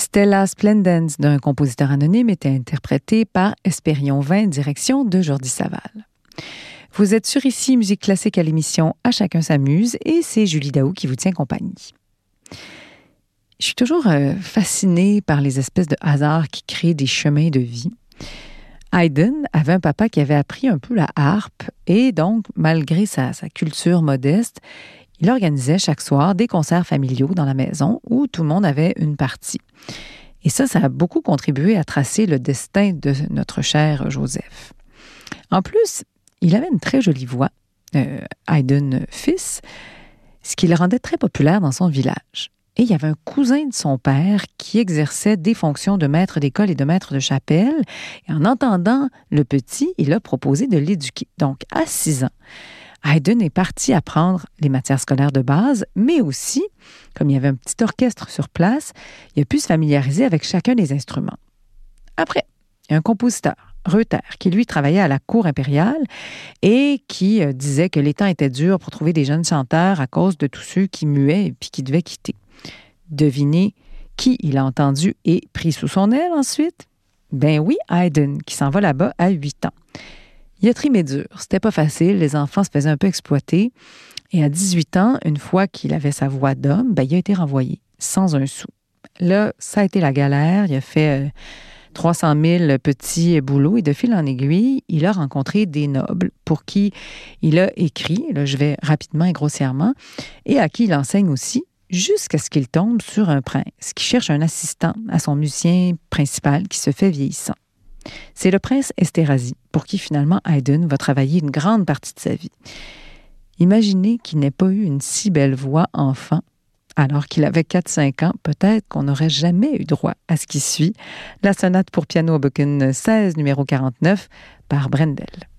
Stella Splendens d'un compositeur anonyme était interprétée par Espérion 20, direction de Jordi Saval. Vous êtes sur Ici Musique Classique à l'émission À chacun s'amuse et c'est Julie Daou qui vous tient compagnie. Je suis toujours fascinée par les espèces de hasards qui créent des chemins de vie. Haydn avait un papa qui avait appris un peu la harpe et donc, malgré sa culture modeste, il organisait chaque soir des concerts familiaux dans la maison où tout le monde avait une partie. Et ça a beaucoup contribué à tracer le destin de notre cher Joseph. En plus, il avait une très jolie voix, Haydn fils, ce qui le rendait très populaire dans son village. Et il y avait un cousin de son père qui exerçait des fonctions de maître d'école et de maître de chapelle. Et en entendant le petit, il a proposé de l'éduquer. Donc, à 6 ans, Haydn est parti apprendre les matières scolaires de base, mais aussi, comme il y avait un petit orchestre sur place, il a pu se familiariser avec chacun des instruments. Après, il y a un compositeur, Reuter, qui lui travaillait à la cour impériale et qui disait que les temps étaient durs pour trouver des jeunes chanteurs à cause de tous ceux qui muaient et puis qui devaient quitter. Devinez qui il a entendu et pris sous son aile ensuite? Ben oui, Haydn, qui s'en va là-bas à 8 ans. Il a trimé dur, c'était pas facile, les enfants se faisaient un peu exploiter. Et à 18 ans, une fois qu'il avait sa voix d'homme, il a été renvoyé, sans un sou. Là, ça a été la galère, il a fait 300 000 petits boulots et de fil en aiguille, il a rencontré des nobles pour qui il a écrit, là je vais rapidement et grossièrement, et à qui il enseigne aussi, jusqu'à ce qu'il tombe sur un prince qui cherche un assistant à son musicien principal qui se fait vieillissant. C'est le prince Esterhazy, pour qui finalement Haydn va travailler une grande partie de sa vie. Imaginez qu'il n'ait pas eu une si belle voix enfant, alors qu'il avait 4-5 ans, peut-être qu'on n'aurait jamais eu droit à ce qui suit, la sonate pour piano Opus 16, numéro 49, par Brendel.